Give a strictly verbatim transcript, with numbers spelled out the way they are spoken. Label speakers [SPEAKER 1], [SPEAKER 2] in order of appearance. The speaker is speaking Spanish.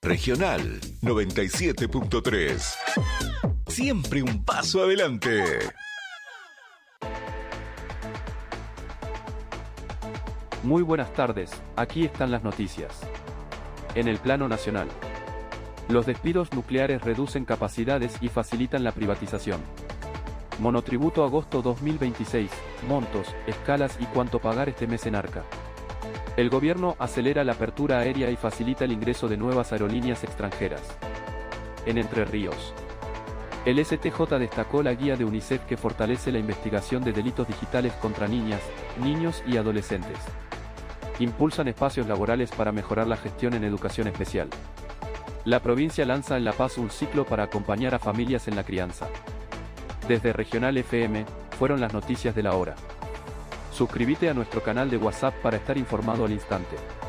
[SPEAKER 1] Regional noventa y siete punto tres. Siempre un paso adelante.
[SPEAKER 2] Muy buenas tardes, aquí están las noticias. En el plano nacional, los despidos nucleares reducen capacidades y facilitan la privatización. Monotributo agosto dos mil veintiséis, montos, escalas y cuánto pagar este mes en Arca. El gobierno acelera la apertura aérea y facilita el ingreso de nuevas aerolíneas extranjeras. En Entre Ríos, el S T J destacó la guía de UNICEF que fortalece la investigación de delitos digitales contra niñas, niños y adolescentes. Impulsan espacios laborales para mejorar la gestión en educación especial. La provincia lanza en La Paz un ciclo para acompañar a familias en la crianza. Desde Regional F M, fueron las noticias de la hora. Suscríbete a nuestro canal de WhatsApp para estar informado al instante.